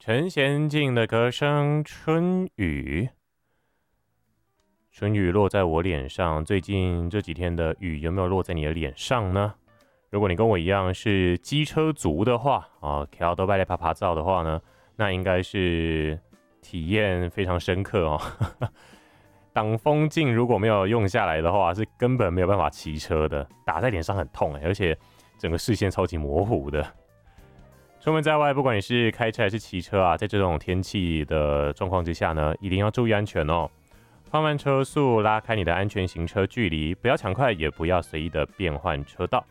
陈娴静的歌声《春雨》。春雨落在我脸上，最近这几天的雨有没有落在你的脸上呢？如果你跟我一样是机车族的话啊，开都拜来啪啪照的话呢，那应该是体验非常深刻哦。挡风镜如果没有用下来的话，是根本没有办法骑车的，打在脸上很痛而且整个视线超级模糊的。出门在外，不管你是开车还是骑车啊，在这种天气的状况之下呢，一定要注意安全哦。放慢车速，拉开你的安全行车距离，不要抢快，也不要随意的变换车道。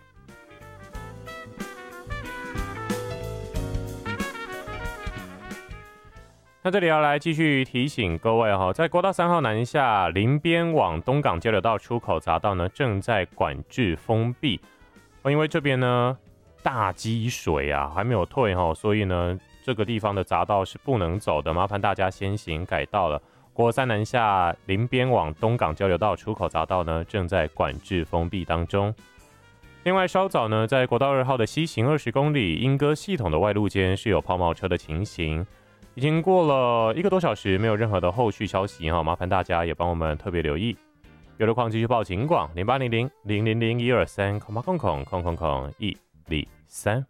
那这里要来继续提醒各位哈，在国道3号南下林边往东港交流道出口匝道呢，正在管制封闭，因为这边呢大积水啊，还没有退哈，所以呢这个地方的匝道是不能走的，麻烦大家先行改道了。国3南下林边往东港交流道出口匝道呢，正在管制封闭当中。另外，稍早呢，在国道2号的西行20公里莺歌系统的外路间是有抛锚车的情形，已经过了1个多小时，没有任何的后续消息哈，麻烦大家也帮我们特别留意。有的况继续报警广0800-000-123-123。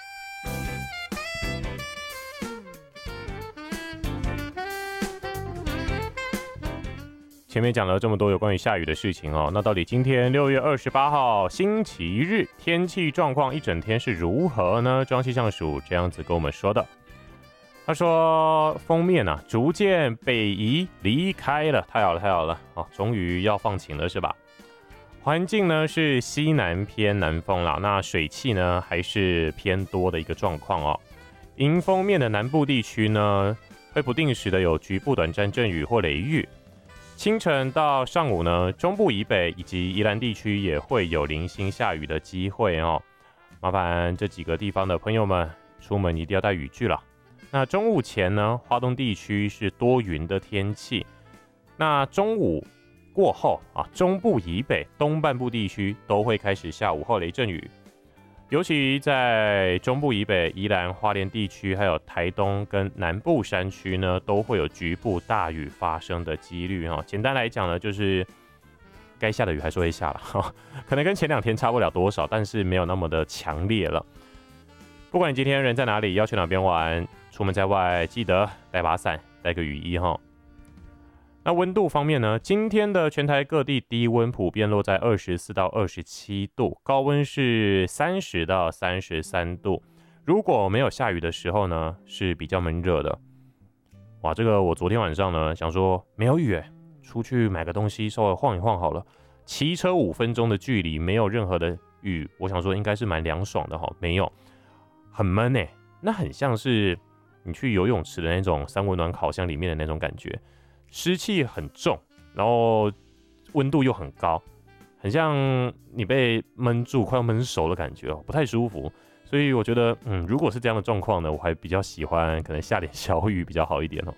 前面讲了这么多有关于下雨的事情哦，那到底今天6月28号星期日天气状况一整天是如何呢？中央气象署这样子跟我们说的，他说锋面啊逐渐北移离开了，太好了太好了哦，终于要放晴了是吧？环境呢是西南偏南风啦，那水汽呢还是偏多的一个状况哦。迎风面的南部地区呢会不定时的有局部短暂阵雨或雷雨。清晨到上午呢，中部以北以及宜兰地区也会有零星下雨的机会哦。麻烦这几个地方的朋友们出门一定要带雨具了。那中午前呢，花东地区是多云的天气。那中午过后啊，中部以北东半部地区都会开始下午后雷阵雨。尤其在中部以北、宜兰花莲地区，还有台东跟南部山区呢，都会有局部大雨发生的几率哈。简单来讲呢，就是该下的雨还是会下了，可能跟前2天差不了多少，但是没有那么的强烈了。不管你今天人在哪里，要去哪边玩，出门在外记得带把伞，带个雨衣哈。那温度方面呢？今天的全台各地低温普遍落在24到27度，高温是30到33度。如果没有下雨的时候呢，是比较闷热的。哇，这个我昨天晚上呢想说没有雨出去买个东西稍微晃一晃好了。骑车5分钟的距离，没有任何的雨，我想说应该是蛮凉爽的哈，没有，很闷那很像是你去游泳池的那种三温暖烤箱里面的那种感觉。湿气很重，然后温度又很高，很像你被闷住快要闷熟的感觉不太舒服。所以我觉得如果是这样的状况呢，我还比较喜欢可能下点小雨比较好一点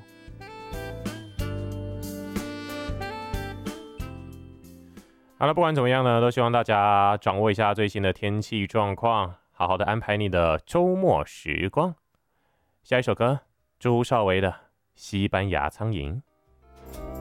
好了，不管怎么样呢，都希望大家掌握一下最新的天气状况，好好的安排你的周末时光。下一首歌，朱少维的《西班牙苍蝇》。